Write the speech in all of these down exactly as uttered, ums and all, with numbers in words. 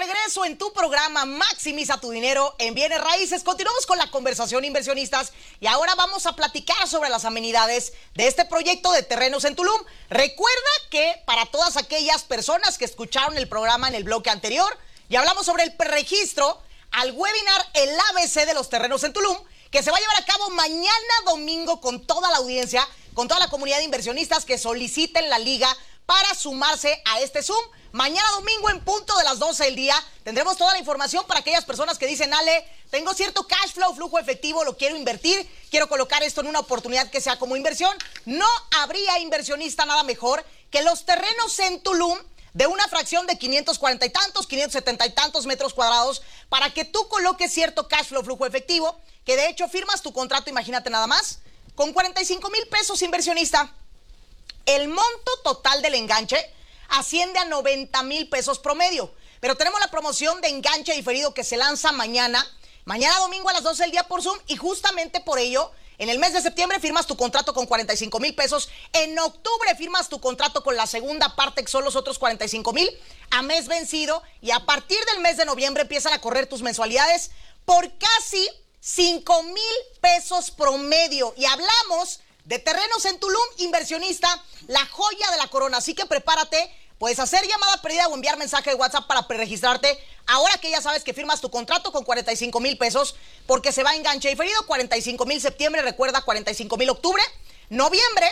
regreso en tu programa Maximiza tu Dinero en Bienes Raíces. Continuamos con la conversación, inversionistas, y ahora vamos a platicar sobre las amenidades de este proyecto de terrenos en Tulum. Recuerda que para todas aquellas personas que escucharon el programa en el bloque anterior, ya hablamos sobre el preregistro al webinar El A B C de los terrenos en Tulum, que se va a llevar a cabo mañana domingo con toda la audiencia, con toda la comunidad de inversionistas que soliciten la liga para sumarse a este Zoom. Mañana domingo en punto de las doce del día tendremos toda la información para aquellas personas que dicen: Ale, tengo cierto cash flow, flujo efectivo, lo quiero invertir, quiero colocar esto en una oportunidad que sea como inversión. No habría inversionista nada mejor que los terrenos en Tulum de una fracción de quinientos cuarenta y tantos, quinientos setenta y tantos metros cuadrados para que tú coloques cierto cash flow, flujo efectivo, que de hecho firmas tu contrato, imagínate nada más, con cuarenta y cinco mil pesos, inversionista. El monto total del enganche asciende a noventa mil pesos promedio, pero tenemos la promoción de enganche diferido que se lanza mañana, mañana domingo a las doce del día por Zoom, y justamente por ello, en el mes de septiembre firmas tu contrato con cuarenta y cinco mil pesos, en octubre firmas tu contrato con la segunda parte, que son los otros cuarenta y cinco mil, a mes vencido, y a partir del mes de noviembre empiezan a correr tus mensualidades por casi cinco mil pesos promedio, y hablamos de terrenos en Tulum, inversionista, la joya de la corona. Así que prepárate, puedes hacer llamada perdida o enviar mensaje de WhatsApp para preregistrarte, ahora que ya sabes que firmas tu contrato con cuarenta y cinco mil pesos, porque se va a enganche diferido, cuarenta y cinco mil septiembre, recuerda, cuarenta y cinco mil octubre, noviembre.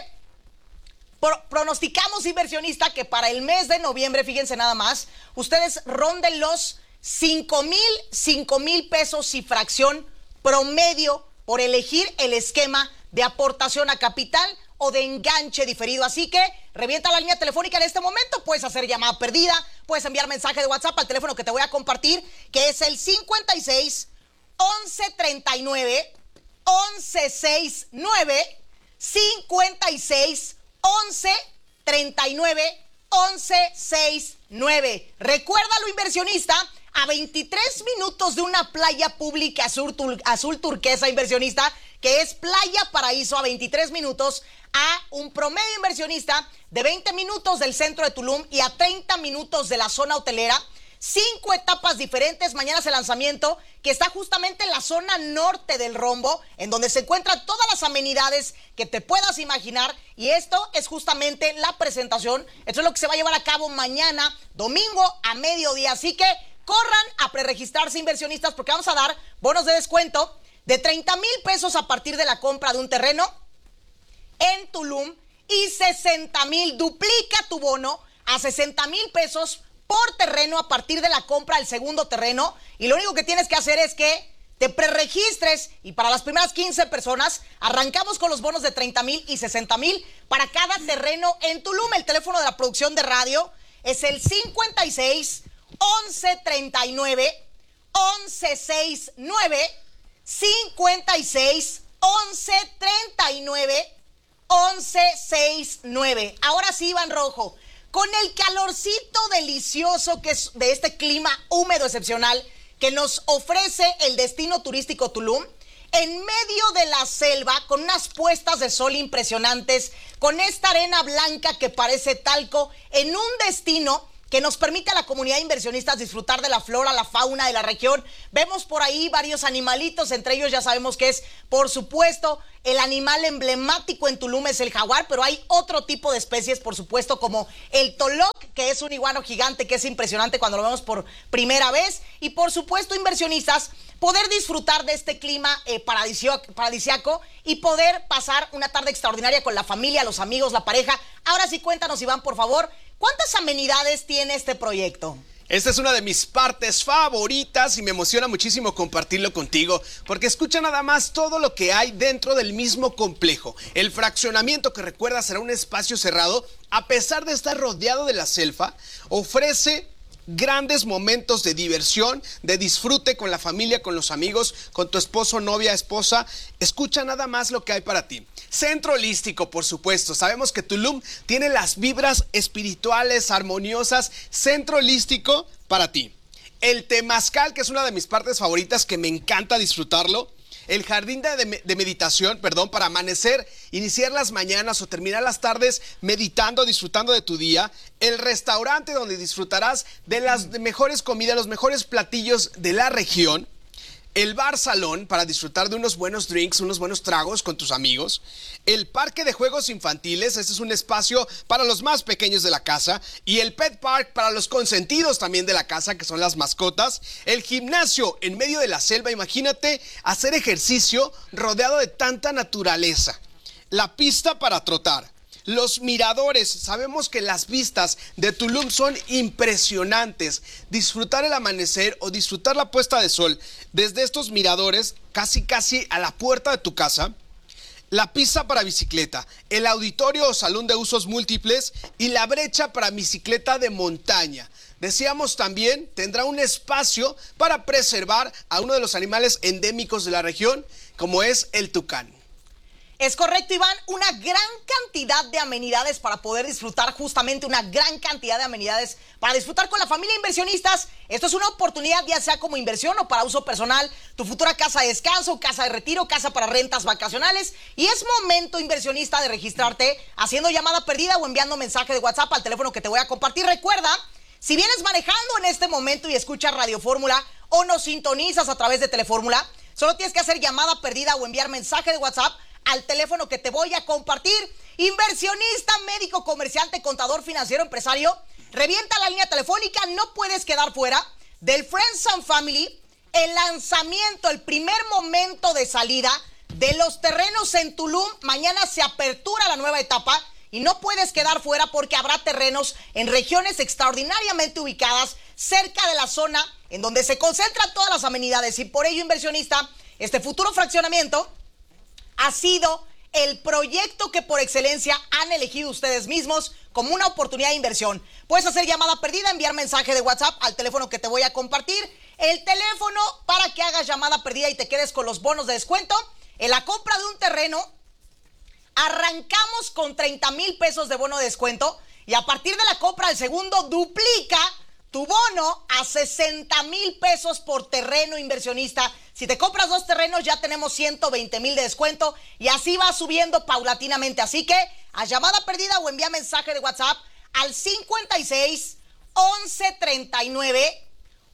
Pro pronosticamos, inversionista, que para el mes de noviembre, fíjense nada más, ustedes ronden los cinco mil, cinco mil pesos y fracción promedio por elegir el esquema de aportación a capital o de enganche diferido. Así que revienta la línea telefónica en este momento, puedes hacer llamada perdida, puedes enviar mensaje de WhatsApp al teléfono que te voy a compartir, que es el cincuenta y seis, once treinta y nueve, once sesenta y nueve, cincuenta y seis, once treinta y nueve, once sesenta y nueve. Recuérdalo, inversionista, a veintitrés minutos de una playa pública azul, tur azul turquesa, inversionista, que es Playa Paraíso, a veintitrés minutos, a un promedio, inversionista, de veinte minutos del centro de Tulum y a treinta minutos de la zona hotelera. Cinco etapas diferentes. Mañana es el lanzamiento, que está justamente en la zona norte del rombo, en donde se encuentran todas las amenidades que te puedas imaginar, y esto es justamente la presentación. Esto es lo que se va a llevar a cabo mañana, domingo, a mediodía. Así que corran a preregistrarse, inversionistas, porque vamos a dar bonos de descuento de treinta mil pesos a partir de la compra de un terreno en Tulum y sesenta mil. Duplica tu bono a sesenta mil pesos por terreno a partir de la compra del segundo terreno, y lo único que tienes que hacer es que te preregistres, y para las primeras quince personas arrancamos con los bonos de treinta mil y sesenta mil para cada terreno en Tulum. El teléfono de la producción de radio es el cincuenta y seis, once treinta y nueve, once sesenta y nueve, cincuenta y seis, once treinta y nueve, once sesenta y nueve. Ahora sí, Iván Rojo, con el calorcito delicioso que es de este clima húmedo excepcional que nos ofrece el destino turístico Tulum, en medio de la selva, con unas puestas de sol impresionantes, con esta arena blanca que parece talco, en un destino que nos permite a la comunidad de inversionistas disfrutar de la flora, la fauna de la región. Vemos por ahí varios animalitos, entre ellos ya sabemos que es, por supuesto, el animal emblemático en Tulum es el jaguar, pero hay otro tipo de especies, por supuesto, como el toloc, que es un iguano gigante, que es impresionante cuando lo vemos por primera vez. Y por supuesto, inversionistas, poder disfrutar de este clima eh, paradisíaco y poder pasar una tarde extraordinaria con la familia, los amigos, la pareja. Ahora sí, cuéntanos, Iván, por favor, ¿cuántas amenidades tiene este proyecto? Esta es una de mis partes favoritas y me emociona muchísimo compartirlo contigo, porque escucha nada más todo lo que hay dentro del mismo complejo. El fraccionamiento, que recuerda será un espacio cerrado, a pesar de estar rodeado de la selva, ofrece grandes momentos de diversión, de disfrute con la familia, con los amigos, con tu esposo, novia, esposa. Escucha nada más lo que hay para ti. Centro holístico, por supuesto. Sabemos que Tulum tiene las vibras espirituales, armoniosas. Centro holístico para ti. El temazcal, que es una de mis partes favoritas, que me encanta disfrutarlo. el jardín de, de, de meditación, perdón, para amanecer, iniciar las mañanas o terminar las tardes meditando, disfrutando de tu día, el restaurante donde disfrutarás de las mejores comidas, los mejores platillos de la región, el bar salón para disfrutar de unos buenos drinks, unos buenos tragos con tus amigos, el parque de juegos infantiles, este es un espacio para los más pequeños de la casa, y el pet park para los consentidos también de la casa, que son las mascotas, el gimnasio en medio de la selva, imagínate hacer ejercicio rodeado de tanta naturaleza, la pista para trotar. Los miradores, sabemos que las vistas de Tulum son impresionantes. Disfrutar el amanecer o disfrutar la puesta de sol desde estos miradores, casi casi a la puerta de tu casa. La pista para bicicleta, el auditorio o salón de usos múltiples y la brecha para bicicleta de montaña. Decíamos también, tendrá un espacio para preservar a uno de los animales endémicos de la región, como es el tucán. Es correcto, Iván, una gran cantidad de amenidades para poder disfrutar, justamente una gran cantidad de amenidades para disfrutar con la familia inversionistas. Esto es una oportunidad ya sea como inversión o para uso personal, tu futura casa de descanso, casa de retiro, casa para rentas vacacionales. Y es momento, inversionista, de registrarte haciendo llamada perdida o enviando mensaje de WhatsApp al teléfono que te voy a compartir. Recuerda, si vienes manejando en este momento y escuchas Radio Fórmula o nos sintonizas a través de Telefórmula, solo tienes que hacer llamada perdida o enviar mensaje de WhatsApp al teléfono que te voy a compartir. Inversionista, médico, comerciante, contador, financiero, empresario, revienta la línea telefónica, no puedes quedar fuera del Friends and Family, el lanzamiento, el primer momento de salida de los terrenos en Tulum. Mañana se apertura la nueva etapa y no puedes quedar fuera porque habrá terrenos en regiones extraordinariamente ubicadas cerca de la zona en donde se concentran todas las amenidades, y por ello, inversionista, este futuro fraccionamiento ha sido el proyecto que por excelencia han elegido ustedes mismos como una oportunidad de inversión. Puedes hacer llamada perdida, enviar mensaje de WhatsApp al teléfono que te voy a compartir. El teléfono para que hagas llamada perdida y te quedes con los bonos de descuento. En la compra de un terreno, arrancamos con treinta mil pesos de bono de descuento, y a partir de la compra del segundo duplica tu bono a sesenta mil pesos por terreno, inversionista. Si te compras dos terrenos ya tenemos ciento veinte mil de descuento, y así va subiendo paulatinamente. Así que a llamada perdida o envía mensaje de WhatsApp al cincuenta y seis, once, treinta y nueve,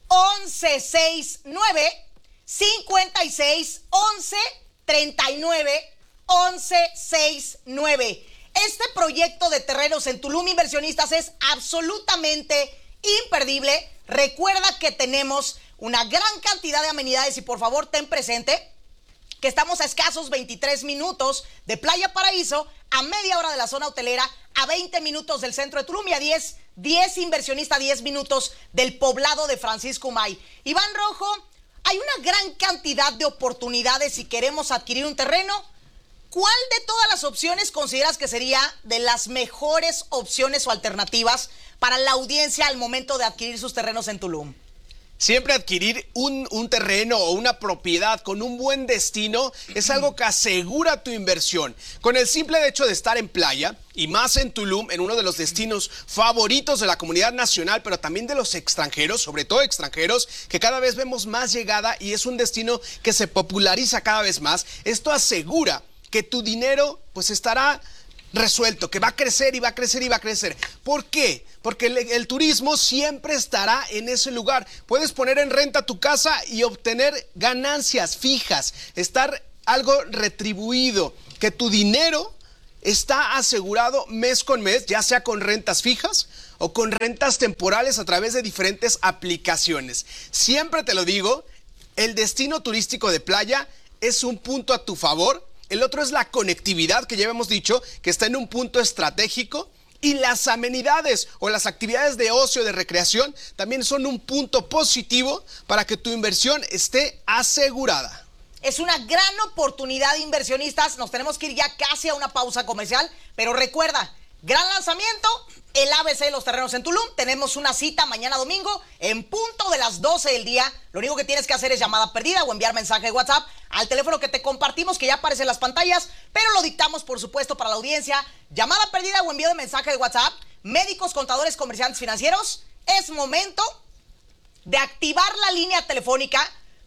once, sesenta y nueve, cincuenta y seis, once, treinta y nueve, once, sesenta y nueve. Este proyecto de terrenos en Tulum, inversionistas, es absolutamente imperdible. Recuerda que tenemos una gran cantidad de amenidades y por favor ten presente que estamos a escasos veintitrés minutos de Playa Paraíso, a media hora de la zona hotelera, a veinte minutos del centro de Tulum y a diez, diez inversionista, diez minutos del poblado de Francisco May. Iván Rojo, hay una gran cantidad de oportunidades si queremos adquirir un terreno. ¿Cuál de todas las opciones consideras que sería de las mejores opciones o alternativas para la audiencia al momento de adquirir sus terrenos en Tulum? Siempre adquirir un, un terreno o una propiedad con un buen destino es algo que asegura tu inversión. Con el simple hecho de estar en playa, y más en Tulum, en uno de los destinos favoritos de la comunidad nacional, pero también de los extranjeros, sobre todo extranjeros, que cada vez vemos más llegada y es un destino que se populariza cada vez más. Esto asegura que tu dinero pues estará resuelto, que va a crecer y va a crecer y va a crecer. ¿Por qué? Porque el, el turismo siempre estará en ese lugar. Puedes poner en renta tu casa y obtener ganancias fijas, estar algo retribuido, que tu dinero está asegurado mes con mes, ya sea con rentas fijas o con rentas temporales a través de diferentes aplicaciones. Siempre te lo digo, el destino turístico de playa es un punto a tu favor. El otro es la conectividad, que ya hemos dicho, que está en un punto estratégico. Y las amenidades o las actividades de ocio, de recreación, también son un punto positivo para que tu inversión esté asegurada. Es una gran oportunidad, inversionistas. Nos tenemos que ir ya casi a una pausa comercial, pero recuerda, gran lanzamiento, el A B C de los terrenos en Tulum. Tenemos una cita mañana domingo en punto de las doce del día. Lo único que tienes que hacer es llamada perdida o enviar mensaje de WhatsApp al teléfono que te compartimos, que ya aparece en las pantallas, pero lo dictamos, por supuesto, para la audiencia. Llamada perdida o envío de mensaje de WhatsApp. Médicos, contadores, comerciantes financieros, es momento de activar la línea telefónica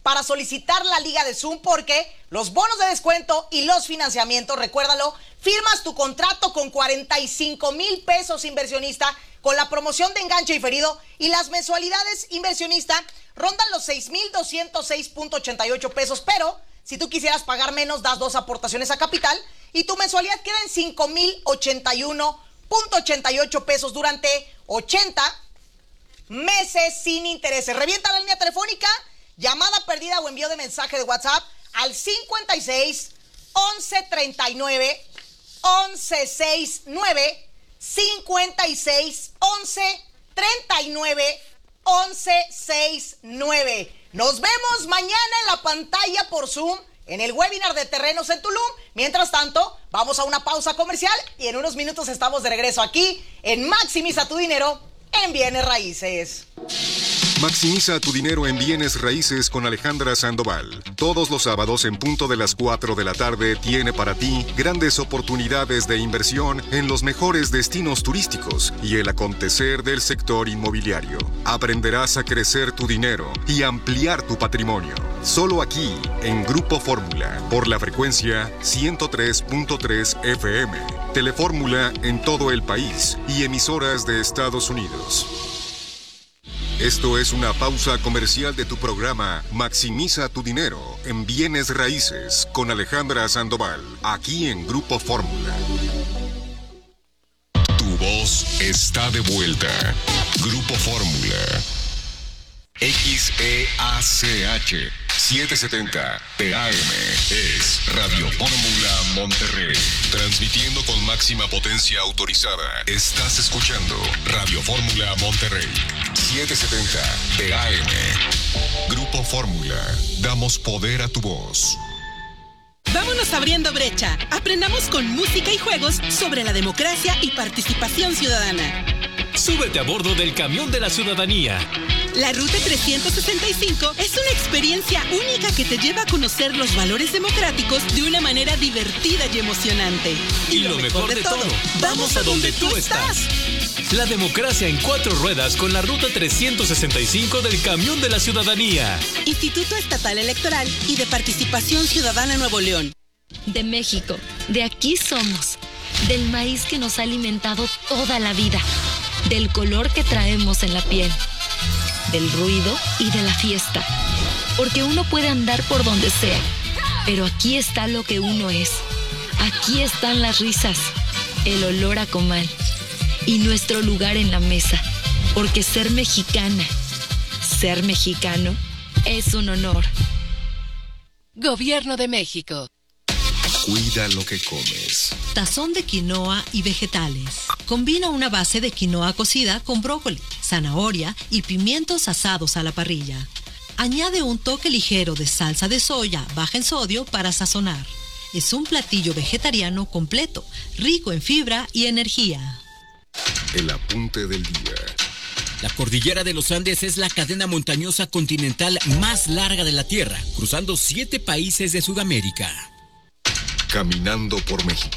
para solicitar la liga de Zoom, porque los bonos de descuento y los financiamientos, recuérdalo, firmas tu contrato con cuarenta y cinco mil pesos, inversionista, con la promoción de enganche diferido, y las mensualidades, inversionista, rondan los seis mil doscientos seis punto ochenta y ocho pesos, pero si tú quisieras pagar menos, das dos aportaciones a capital y tu mensualidad queda en cinco mil ochenta y uno punto ochenta y ocho pesos durante ochenta meses sin intereses. Revienta la línea telefónica, llamada perdida o envío de mensaje de WhatsApp al cincuenta y seis, once, treinta y nueve, once, sesenta y nueve, cincuenta y seis, once, treinta y nueve, once, sesenta y nueve. Nos vemos mañana en la pantalla por Zoom en el webinar de Terrenos en Tulum. Mientras tanto, vamos a una pausa comercial y en unos minutos estamos de regreso aquí en Maximiza tu Dinero en Bienes Raíces. Maximiza tu dinero en Bienes Raíces con Alejandra Sandoval. Todos los sábados en punto de las cuatro de la tarde tiene para ti grandes oportunidades de inversión en los mejores destinos turísticos y el acontecer del sector inmobiliario. Aprenderás a crecer tu dinero y ampliar tu patrimonio. Solo aquí en Grupo Fórmula, por la frecuencia ciento tres punto tres F M. Telefórmula en todo el país y emisoras de Estados Unidos. Esto es una pausa comercial de tu programa Maximiza tu Dinero en Bienes Raíces con Alejandra Sandoval, aquí en Grupo Fórmula. Tu voz está de vuelta. Grupo Fórmula. X E A C H setecientos setenta T A M es Radio Fórmula Monterrey. Transmitiendo con máxima potencia autorizada. Estás escuchando Radio Fórmula Monterrey. setecientos setenta T A M. Grupo Fórmula. Damos poder a tu voz. Vámonos abriendo brecha. Aprendamos con música y juegos sobre la democracia y participación ciudadana. Súbete a bordo del camión de la ciudadanía. La Ruta trescientos sesenta y cinco es una experiencia única que te lleva a conocer los valores democráticos de una manera divertida y emocionante. Y, y lo, lo mejor, mejor de todo, vamos a donde tú estás. La democracia en cuatro ruedas con la Ruta trescientos sesenta y cinco del camión de la ciudadanía. Instituto Estatal Electoral y de Participación Ciudadana Nuevo León. De México, de aquí somos. Del maíz que nos ha alimentado toda la vida. Del color que traemos en la piel. Del ruido y de la fiesta. Porque uno puede andar por donde sea, pero aquí está lo que uno es. Aquí están las risas, el olor a comal y nuestro lugar en la mesa. Porque ser mexicana, ser mexicano, es un honor. Gobierno de México. Cuida lo que comes. Tazón de quinoa y vegetales. Combina una base de quinoa cocida con brócoli, zanahoria y pimientos asados a la parrilla. Añade un toque ligero de salsa de soya baja en sodio para sazonar. Es un platillo vegetariano completo, rico en fibra y energía. El apunte del día. La cordillera de los Andes es la cadena montañosa continental más larga de la Tierra, cruzando siete países de Sudamérica. Caminando por México.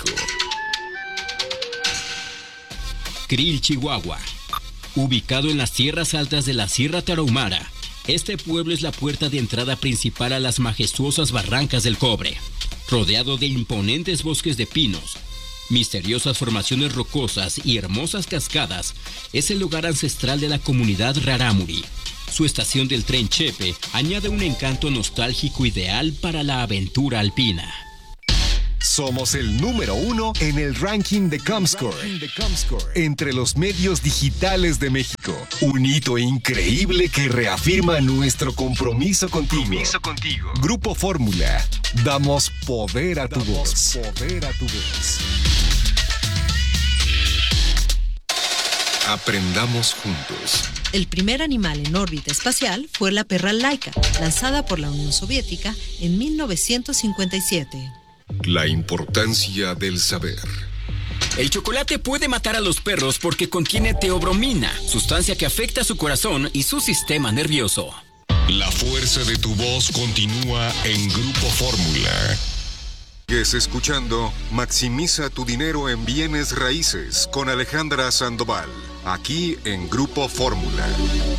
Krill, Chihuahua. Ubicado en las tierras altas de la Sierra Tarahumara, este pueblo es la puerta de entrada principal a las majestuosas barrancas del Cobre. Rodeado de imponentes bosques de pinos, misteriosas formaciones rocosas y hermosas cascadas, es el lugar ancestral de la comunidad Rarámuri. Su estación del tren Chepe añade un encanto nostálgico ideal para la aventura alpina. Somos el número uno en el ranking de Comscore, entre los medios digitales de México. Un hito increíble que reafirma nuestro compromiso contigo. Compromiso contigo. Grupo Fórmula. Damos poder a tu voz. Poder a tu voz. Aprendamos juntos. El primer animal en órbita espacial fue la perra Laika, lanzada por la Unión Soviética en mil novecientos cincuenta y siete. La importancia del saber. El chocolate puede matar a los perros porque contiene teobromina, sustancia que afecta su corazón y su sistema nervioso. La fuerza de tu voz continúa en Grupo Fórmula. Sigues escuchando Maximiza tu dinero en Bienes Raíces con Alejandra Sandoval, aquí en Grupo Fórmula.